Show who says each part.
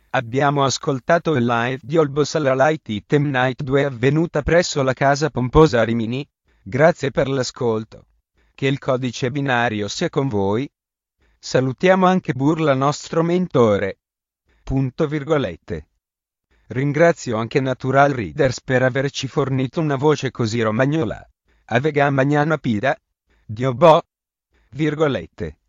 Speaker 1: Abbiamo ascoltato il live di Olbossala Light Item Night 2 avvenuta presso la Casa Pomposa a Rimini. Grazie per l'ascolto. Che il codice binario sia con voi. Salutiamo anche Burla, nostro mentore. Punto virgolette. Ringrazio anche Natural Readers per averci fornito una voce così romagnola. Avega magnana pida. Dio boh. Virgolette.